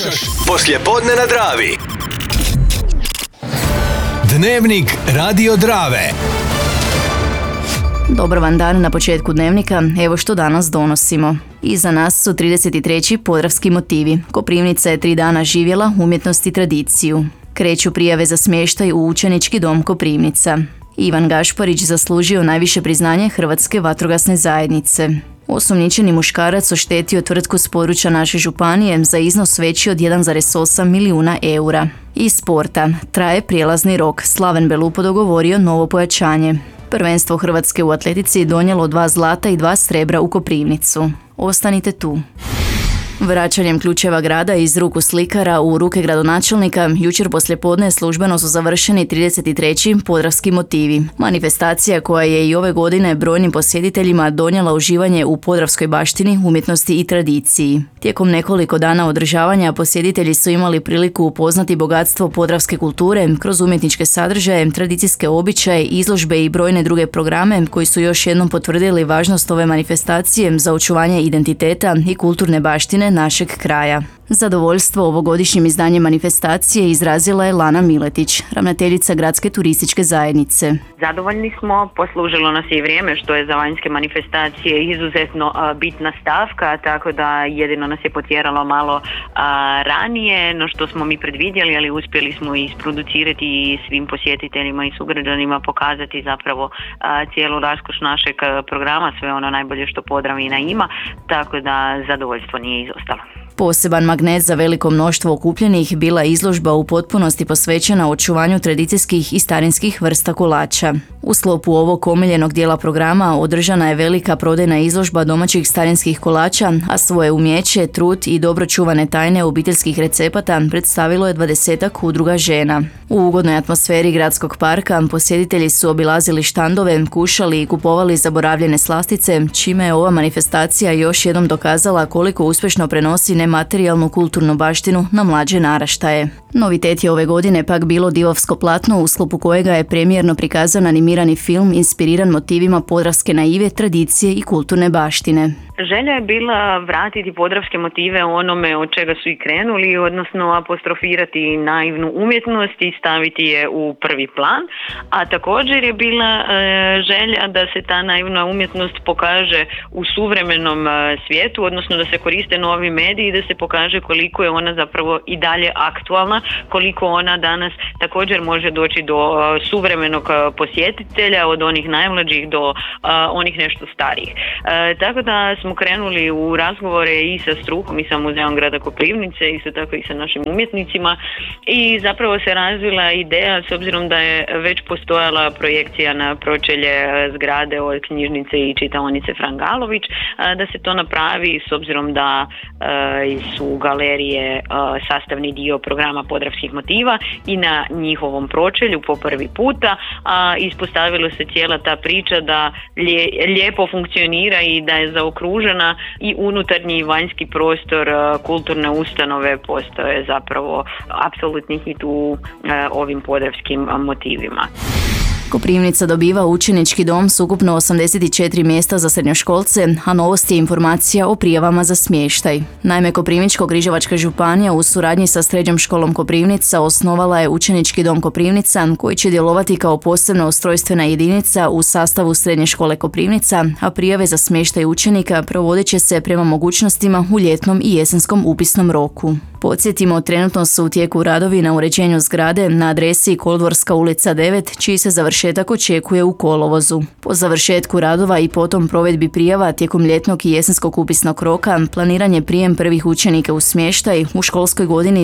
Slušaš Poslijepodne na Dravi. Dnevnik Radio Drave. Dobar vam dan na početku dnevnika, evo što danas donosimo. Iza nas su 33. Podravski motivi. Koprivnica je 3 dana živjela umjetnost i tradiciju. Kreću prijave za smještaj u učenički dom Koprivnica. Ivan Gašparić zaslužio najviše priznanje Hrvatske vatrogasne zajednice. Osumnjičeni muškarac oštetio tvrtku s područja naše županije za iznos veći od 1,8 milijuna eura. Iz sporta traje prijelazni rok. Slaven Belupo dogovorio novo pojačanje. Prvenstvo Hrvatske u atletici donijelo 2 zlata i 2 srebra u Koprivnicu. Ostanite tu. Vraćanjem ključeva grada iz ruku slikara u ruke gradonačelnika, jučer poslijepodne službeno su završeni 33. Podravski motivi. Manifestacija koja je i ove godine brojnim posjetiteljima donijela uživanje u podravskoj baštini, umjetnosti i tradiciji. Tijekom nekoliko dana održavanja posjetitelji su imali priliku upoznati bogatstvo podravske kulture kroz umjetničke sadržaje, tradicijske običaje, izložbe i brojne druge programe koji su još jednom potvrdili važnost ove manifestacije za očuvanje identiteta i kulturne baštine našeg kraja. Zadovoljstvo ovogodišnjim izdanjem manifestacije izrazila je Lana Miletić, ravnateljica Gradske turističke zajednice. Zadovoljni smo, poslužilo nas je i vrijeme što je za vanjske manifestacije izuzetno bitna stavka, tako da jedino nas je potjeralo malo ranije, no što smo mi predvidjeli, ali uspjeli smo isproducirati i svim posjetiteljima i sugrađanima pokazati zapravo cijelu raskoš našeg programa, sve ono najbolje što Podravina ima, tako da zadovoljstvo nije izostalo. Poseban magnet za veliko mnoštvo okupljenih bila je izložba u potpunosti posvećena očuvanju tradicijskih i starinskih vrsta kolača. U sklopu ovog omiljenog dijela programa održana je velika prodajna izložba domaćih starinskih kolača, a svoje umjeće, trud i dobro čuvane tajne obiteljskih recepata predstavilo je 20-ak udruga žena. U ugodnoj atmosferi gradskog parka posjetitelji su obilazili štandove, kušali i kupovali zaboravljene slastice, čime je ova manifestacija još jednom dokazala koliko uspješno prenosi nematerijalnu kulturnu baštinu na mlađe naraštaje. Novitet je ove godine pak bilo divovsko platno u sklopu kojega je premijerno prikazan animirani film inspiriran motivima podravske naive, tradicije i kulturne baštine. Želja je bila vratiti podravske motive onome od čega su i krenuli, odnosno apostrofirati naivnu umjetnost i staviti je u prvi plan, a također je bila želja da se ta naivna umjetnost pokaže u suvremenom svijetu, odnosno da se koriste novi mediji i da se pokaže koliko je ona zapravo i dalje aktualna, koliko ona danas također može doći do suvremenog posjetitelja, od onih najmlađih do onih nešto starijih. Tako da smo krenuli u razgovore i sa strukom i sa Muzeom grada Koprivnice, isto tako i sa našim umjetnicima, i zapravo se razvila ideja, s obzirom da je već postojala projekcija na pročelje zgrade od knjižnice i čitaonice Fran Galović, da se to napravi, s obzirom da su galerije sastavni dio programa podravskih motiva, i na njihovom pročelju po prvi puta ispostavilo se cijela ta priča da lijepo funkcionira i da je zaokružena i unutarnji i vanjski prostor kulturne ustanove postoje zapravo apsolutni hit u ovim podravskim motivima. Koprivnica dobiva učenički dom s ukupno 84 mjesta za srednjoškolce, a novost je informacija o prijavama za smještaj. Naime, Koprivničko-križevačka županija u suradnji sa Srednjom školom Koprivnica osnovala je učenički dom Koprivnica koji će djelovati kao posebna ustrojstvena jedinica u sastavu Srednje škole Koprivnica, a prijave za smještaj učenika provodit će se prema mogućnostima u ljetnom i jesenskom upisnom roku. Podsjetimo, trenutno su u tijeku radovi na uređenju zgrade na adresi Koldvorska ulica 9, čiji se završetak očekuje u kolovozu. Po završetku radova i potom provedbi prijava tijekom ljetnog i jesenskog upisnog roka planiran je prijem prvih učenika u smještaj u školskoj godini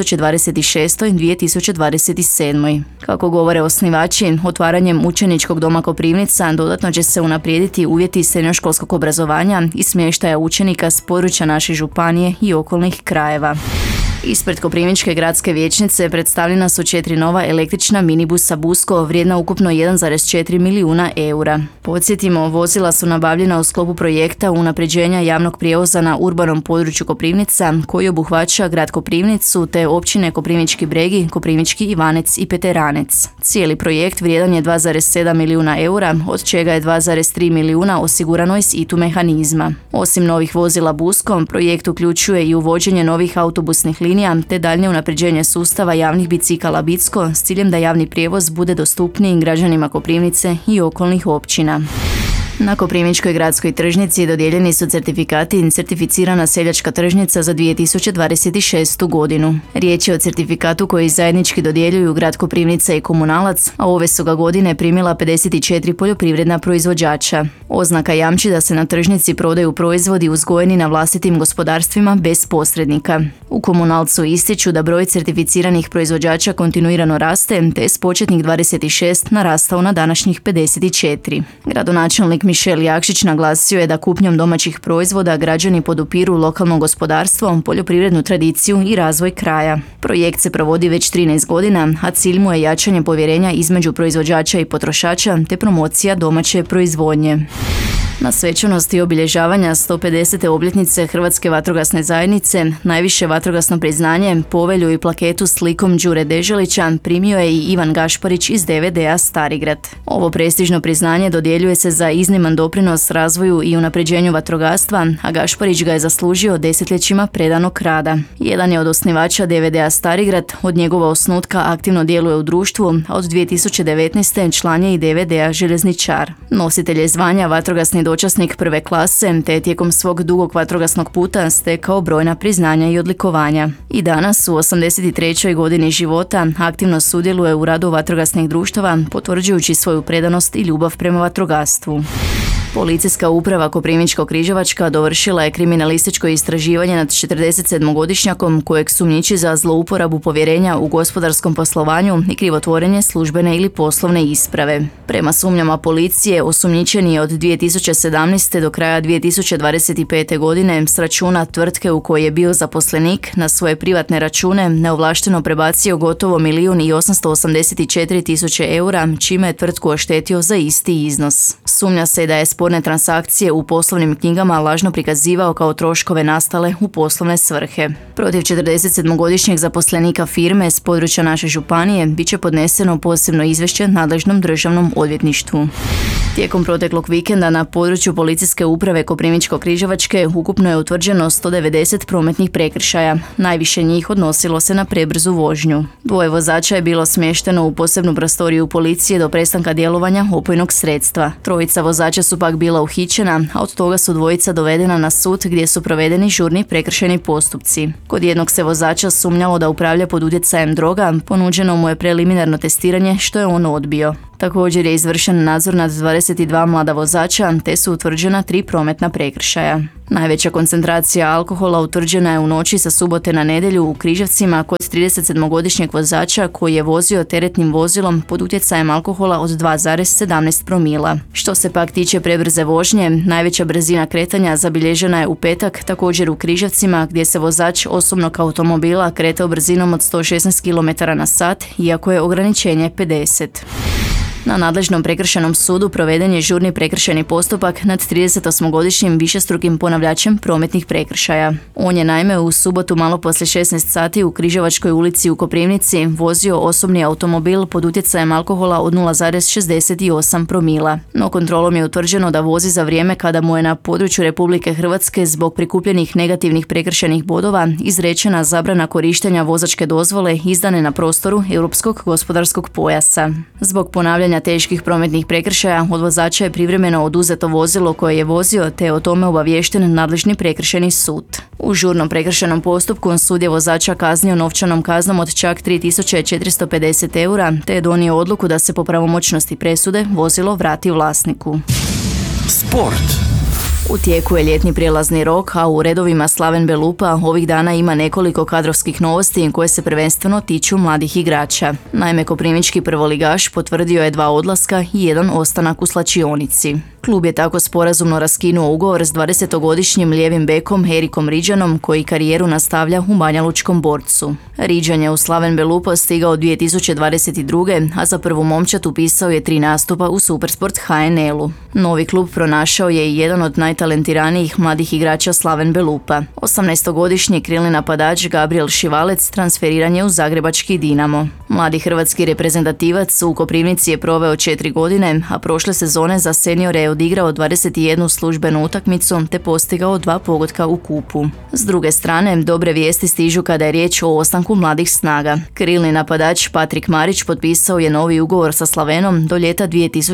2026-2027. Kako govore osnivači, otvaranjem učeničkog doma Koprivnica dodatno će se unaprijediti uvjeti srednjoškolskog obrazovanja i smještaja učenika s područja naše županije i okolnih krajeva. Ispred Koprivničke gradske vijećnice predstavljena su 4 nova električna minibusa Busko vrijedna ukupno 1,4 milijuna eura. Podsjetimo, vozila su nabavljena u sklopu projekta unapređenja javnog prijevoza na urbanom području Koprivnica koji obuhvaća grad Koprivnicu te općine Koprivnički Bregi, Koprivnički Ivanec i Peteranec. Cijeli projekt vrijedan je 2,7 milijuna eura, od čega je 2,3 milijuna osigurano iz ITU mehanizma. Osim novih vozila Busko, projekt uključuje i uvođenje novih autobusnih linija linija te daljnje unapređenje sustava javnih bicikala Bicko s ciljem da javni prijevoz bude dostupniji građanima Koprivnice i okolnih općina. Na Koprivničkoj gradskoj tržnici dodijeljeni su certifikati certificirana seljačka tržnica za 2026. godinu. Riječ je o certifikatu koji zajednički dodjeljuju grad Koprivnica i Komunalac, a ove su ga godine primila 54 poljoprivredna proizvođača. Oznaka jamči da se na tržnici prodaju proizvodi uzgojeni na vlastitim gospodarstvima bez posrednika. U Komunalcu ističu da broj certificiranih proizvođača kontinuirano raste, te je s početnih 26 narastao na današnjih 54. Gradonačelnik Mišel Jakšić naglasio je da kupnjom domaćih proizvoda građani podupiru lokalno gospodarstvo, poljoprivrednu tradiciju i razvoj kraja. Projekt se provodi već 13 godina, a cilj mu je jačanje povjerenja između proizvođača i potrošača te promocija domaće proizvodnje. Na svečanosti obilježavanja 150. obljetnice Hrvatske vatrogasne zajednice najviše vatrogasno priznanje, povelju i plaketu s likom Đure Deželića primio je i Ivan Gašparić iz DVD-a Starigrad. Ovo prestižno priznanje dodjeljuje se za izniman doprinos razvoju i unapređenju vatrogastva, a Gašparić ga je zaslužio desetljećima predanog rada. Jedan je od osnivača DVD-a Starigrad, od njegova osnutka aktivno djeluje u društvu, a od 2019. član je i DVD-a Željezničar. Nositelj je zvanja vatrogasni dočasnik prve klase, te je tijekom svog dugog vatrogasnog puta stekao brojna priznanja i odlikovanja. I danas, u 83. godini života, aktivno sudjeluje u radu vatrogasnih društava, potvrđujući svoju predanost i ljubav prema vatrogastvu. Policijska uprava Koprivničko-križevačka dovršila je kriminalističko istraživanje nad 47-godišnjakom kojeg sumnjiči za zlouporabu povjerenja u gospodarskom poslovanju i krivotvorenje službene ili poslovne isprave. Prema sumnjama policije, osumnjičeni je od 2017. do kraja 2025. godine s računa tvrtke u kojoj je bio zaposlenik na svoje privatne račune neovlašteno prebacio gotovo 1.884.000 eura, čime je tvrtku oštetio za isti iznos. Sumnja se da je sporne transakcije u poslovnim knjigama lažno prikazivao kao troškove nastale u poslovne svrhe. Protiv 47-godišnjeg zaposlenika firme s područja naše županije bit će podneseno posebno izvješće nadležnom državnom odvjetništvu. Tijekom proteklog vikenda na području policijske uprave Koprivničko-križevačke ukupno je utvrđeno 190 prometnih prekršaja. Najviše njih odnosilo se na prebrzu vožnju. 2 vozača je bilo smješteno u posebnu prostoriju policije do prestanka djelovanja opojnog sredstva. 3 vozača su pak bila uhićena, a od toga su 2 dovedena na sud gdje su provedeni žurni prekršajni postupci. Kod jednog se vozača sumnjalo da upravlja pod utjecajem droga, ponuđeno mu je preliminarno testiranje što je on odbio. Također je izvršen nadzor nad 22 mlada vozača, te su utvrđena 3 prometna prekršaja. Najveća koncentracija alkohola utvrđena je u noći sa subote na nedjelju u Križevcima kod 37-godišnjeg vozača koji je vozio teretnim vozilom pod utjecajem alkohola od 2,17 promila. Što se pak tiče prebrze vožnje, najveća brzina kretanja zabilježena je u petak također u Križevcima gdje se vozač osobnog automobila kretao brzinom od 116 km/h, iako je ograničenje 50. Na nadležnom prekršajnom sudu proveden je žurni prekršajni postupak nad 38-godišnjim višestrukim ponavljačem prometnih prekršaja. On je naime u subotu malo poslije 16 sati u Križevačkoj ulici u Koprivnici vozio osobni automobil pod utjecajem alkohola od 0,68 promila. No kontrolom je utvrđeno da vozi za vrijeme kada mu je na području Republike Hrvatske zbog prikupljenih negativnih prekršajnih bodova izrečena zabrana korištenja vozačke dozvole izdane na prostoru Europskog gospodarskog pojasa. Zbog ponavljanja teških prometnih prekršaja od vozača je privremeno oduzeto vozilo koje je vozio, te je o tome obaviješten nadležni prekršajni sud. U žurnom prekršajnom postupku sud je vozača kaznio novčanom kaznom od čak 3.450 eura, te je donio odluku da se po pravomoćnosti presude vozilo vrati vlasniku. Sport. U tijeku je ljetni prijelazni rok, a u redovima Slaven Belupa ovih dana ima nekoliko kadrovskih novosti koje se prvenstveno tiču mladih igrača. Naime, koprivnički prvoligaš potvrdio je 2 odlaska i 1 ostanak u slačionici. Klub je tako sporazumno raskinuo ugovor s 20-godišnjim lijevim bekom Erikom Riđanom koji karijeru nastavlja u Banjalučkom Borcu. Riđan je u Slaven Belupa stigao 2022. a za prvu momčad upisao je 3 nastupa u Supersport HNL-u. Novi klub pronašao je i jedan od najtalentovanijih najtalentiranijih mladih igrača Slaven Belupa. 18-godišnji krilni napadač Gabriel Šivalec transferiran je u zagrebački Dinamo. Mladi hrvatski reprezentativac u Koprivnici je proveo 4 godine, a prošle sezone za seniore je odigrao 21 službenu utakmicu te postigao 2 pogotka u kupu. S druge strane, dobre vijesti stižu kada je riječ o ostanku mladih snaga. Krilni napadač Patrik Marić potpisao je novi ugovor sa Slavenom do ljeta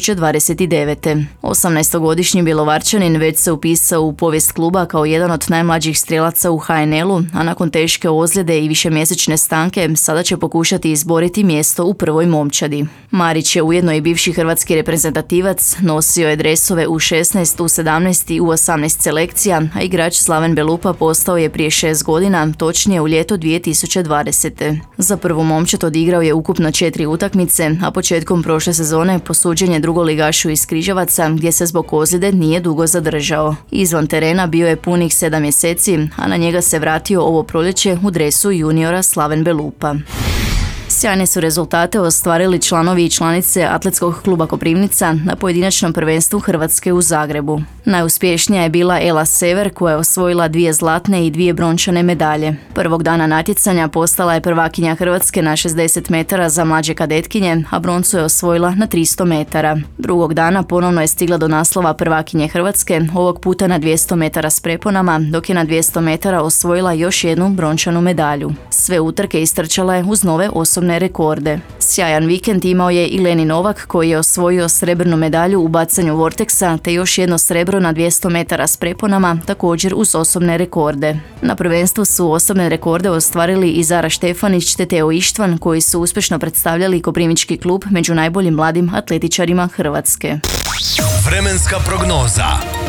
2029. 18-godišnji Bjelovarčanin već se upisao u povijest kluba kao jedan od najmlađih strijelaca u HNL-u, a nakon teške ozljede i višemjesečne stanke sada će pokušati izboriti mjesto u prvoj momčadi. Marić je ujedno i bivši hrvatski reprezentativac, nosio je dresove U16, U17 i U18 selekcija, a igrač Slaven Belupa postao je prije 6 godina, točnije u ljeto 2020. Za prvu momčad odigrao je ukupno 4 utakmice, a početkom prošle sezone posuđen je drugoligašu iz Križevaca, gdje se zbog ozljede nije dugo zadržao. Izvan terena bio je punih 7 mjeseci, a na njega se vratio ovo proljeće u dresu juniora Slaven Belupa. Sjajne su rezultate ostvarili članovi i članice Atletskog kluba Koprivnica na pojedinačnom prvenstvu Hrvatske u Zagrebu. Najuspješnija je bila Ela Sever koja je osvojila 2 zlatne i 2 brončane medalje. Prvog dana natjecanja postala je prvakinja Hrvatske na 60 metara za mlađe kadetkinje, a broncu je osvojila na 300 metara. Drugog dana ponovno je stigla do naslova prvakinje Hrvatske, ovog puta na 200 metara s preponama, dok je na 200 metara osvojila još jednu brončanu medalju. Sve utrke istrčala je uz nove osobne rekorde. Sjajan vikend imao je i Leni Novak koji je osvojio srebrnu medalju u bacanju vorteksa te još jedno srebro na 200 metara s preponama, također uz osobne rekorde. Na prvenstvu su osobne rekorde ostvarili i Zara Štefanić te Teo Ištvan koji su uspješno predstavljali Koprivnički klub među najboljim mladim atletičarima Hrvatske. Vremenska prognoza.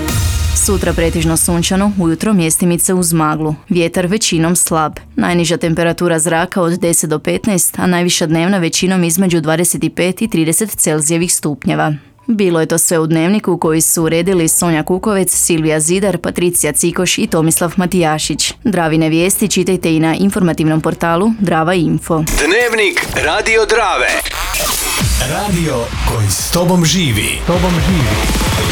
Sutra pretežno sunčano, ujutro mjestimice uz maglu. Vjetar većinom slab. Najniža temperatura zraka od 10 do 15, a najviša dnevna većinom između 25 i 30 Celzijevih stupnjeva. Bilo je to sve u Dnevniku koji su uredili Sonja Kukovec, Silvija Zidar, Patricija Cikoš i Tomislav Matijašić. Dravine vijesti čitajte i na informativnom portalu Drava Info. Dnevnik Radio Drave. Radio koji s tobom živi.